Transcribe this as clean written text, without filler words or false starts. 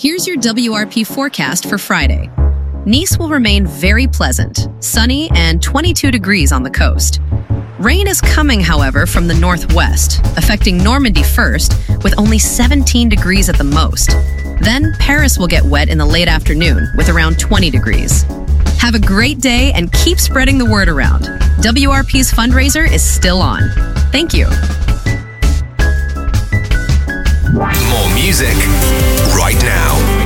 Here's your WRP forecast for Friday. Nice will remain very pleasant, sunny, and 22 degrees on the coast. Rain is coming, however, from the northwest, affecting Normandy first, with only 17 degrees at the most. Then Paris will get wet in the late afternoon, with around 20 degrees. Have a great day and keep spreading the word around. WRP's fundraiser is still on. Thank you. More music right now.